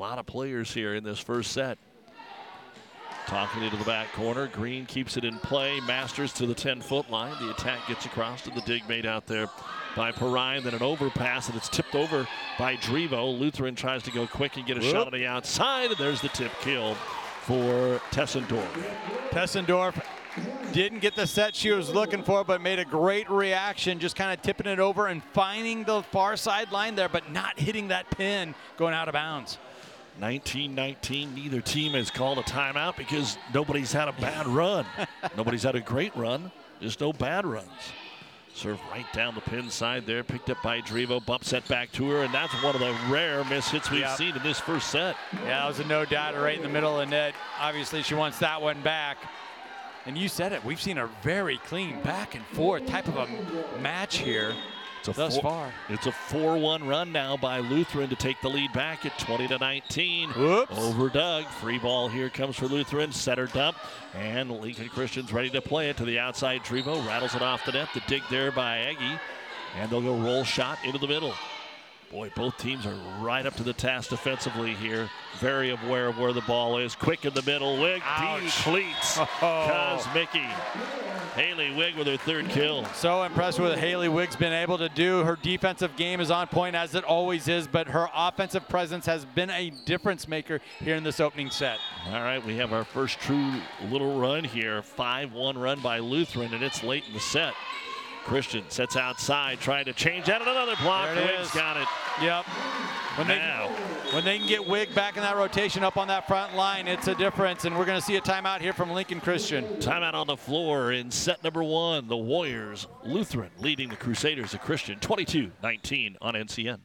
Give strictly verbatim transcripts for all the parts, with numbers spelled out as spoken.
lot of players here in this first set. Talking into the back corner. Green keeps it in play. Masters to the ten-foot line. The attack gets across to the dig made out there by Perrine. Then an overpass, and it's tipped over by Drevo. Lutheran tries to go quick and get a Whoop. shot on the outside, and there's the tip kill for Tessendorf. Tessendorf didn't get the set she was looking for, but made a great reaction, just kind of tipping it over and finding the far sideline there, but not hitting that pin going out of bounds. nineteen nineteen, neither team has called a timeout because nobody's had a bad run. Nobody's had a great run, just no bad runs. Serve right down the pin side there, picked up by Drevo, bump set back to her, and that's one of the rare miss hits we've yep. seen in this first set. Yeah, that was a no-doubter right in the middle of the net. Obviously, she wants that one back. And you said it, we've seen a very clean back and forth type of a match here. It's a thus four, far. It's a four one run now by Lutheran to take the lead back at twenty to nineteen. Whoops. Over Doug. Free ball here comes for Lutheran. Setter dump. And Lincoln Christian's ready to play it to the outside. Drevo rattles it off the net. The dig there by Aggie. And they'll go roll shot into the middle. Boy, both teams are right up to the task defensively here. Very aware of where the ball is. Quick in the middle. Wig depletes oh. Kosmicki. Haley Wig with her third kill. So impressed with what Haley Wig's been able to do. Her defensive game is on point, as it always is, but her offensive presence has been a difference maker here in this opening set. All right, we have our first true little run here. five one run by Lutheran, and it's late in the set. Christian sets outside, trying to change that, and another block. Wig's got it. Yep. When now. They, when they can get Wig back in that rotation up on that front line, it's a difference, and we're going to see a timeout here from Lincoln Christian. Timeout on the floor in set number one. The Warriors, Lutheran, leading the Crusaders of Christian, twenty-two nineteen on N C N.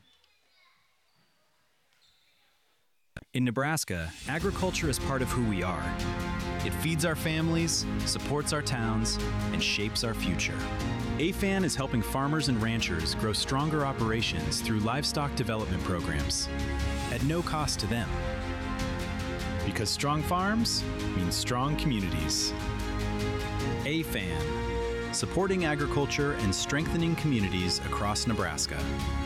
In Nebraska, agriculture is part of who we are. It feeds our families, supports our towns, and shapes our future. A F A N is helping farmers and ranchers grow stronger operations through livestock development programs at no cost to them. Because strong farms mean strong communities. A F A N, supporting agriculture and strengthening communities across Nebraska.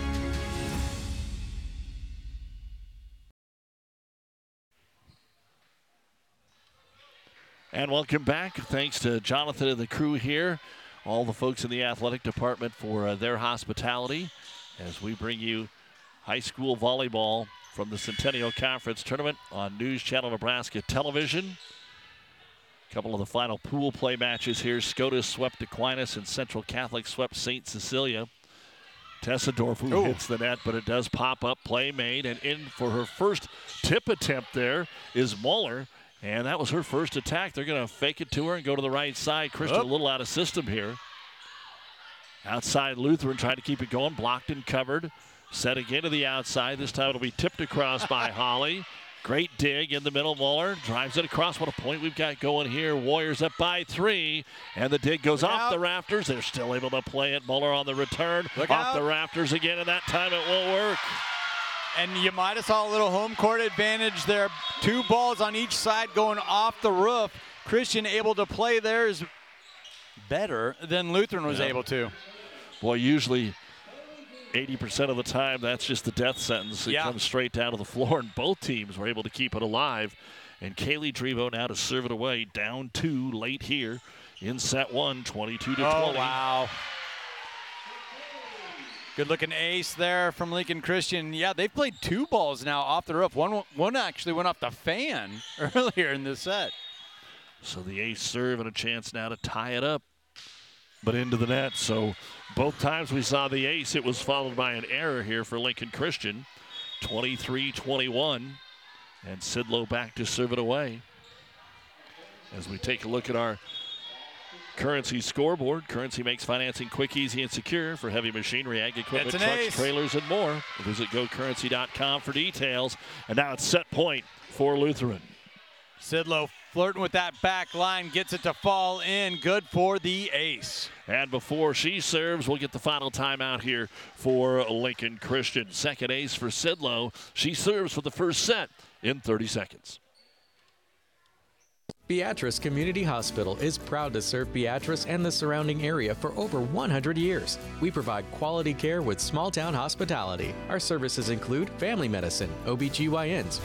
And welcome back. Thanks to Jonathan and the crew here, all the folks in the athletic department for uh, their hospitality as we bring you high school volleyball from the Centennial Conference Tournament on News Channel Nebraska Television. A couple of the final pool play matches here. Scotus swept Aquinas and Central Catholic swept Saint Cecilia. Tessendorf who Ooh. hits the net, but it does pop up, play made, and in for her first tip attempt there is Muller. And that was her first attack. They're going to fake it to her and go to the right side. Christian oh. a little out of system here. Outside Lutheran trying to keep it going. Blocked and covered. Set again to the outside. This time it'll be tipped across by Holly. Great dig in the middle. Muller drives it across. What a point we've got going here. Warriors up by three. And the dig goes Look off out. the rafters. They're still able to play it. Muller on the return. Look off out. the rafters again, and that time it won't work. And you might have saw a little home court advantage there. Two balls on each side going off the roof. Christian able to play theirs better than Lutheran was yeah. able to. Boy, usually eighty percent of the time that's just the death sentence. It yeah. comes straight down to the floor, and both teams were able to keep it alive. And Kaylee Drevo now to serve it away. Down two late here in set one, twenty-two to oh, twenty. Wow. Good looking ace there from Lincoln Christian. Yeah, they've played two balls now off the roof. One, one actually went off the fan earlier in the set. So the ace serve and a chance now to tie it up, but into the net. So both times we saw the ace, it was followed by an error here for Lincoln Christian. twenty-three twenty-one, and Sidlow back to serve it away. As we take a look at our Currency scoreboard. Currency makes financing quick, easy, and secure for heavy machinery, ag equipment, trucks, ace. trailers, and more. Visit go currency dot com for details. And now it's set point for Lutheran. Sidlow flirting with that back line, gets it to fall in. Good for the ace. And before she serves, we'll get the final timeout here for Lincoln Christian. Second ace for Sidlow. She serves for the first set in thirty seconds. Beatrice Community Hospital is proud to serve Beatrice and the surrounding area for over one hundred years. We provide quality care with small-town hospitality. Our services include family medicine, O B G Y Ns,